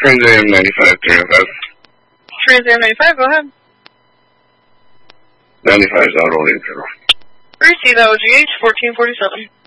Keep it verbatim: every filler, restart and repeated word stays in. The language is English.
Trans Am ninety-five, three oh five. Trans Am ninety-five, go ahead. ninety-five is out only in Federal. Receive that O G H fourteen forty-seven.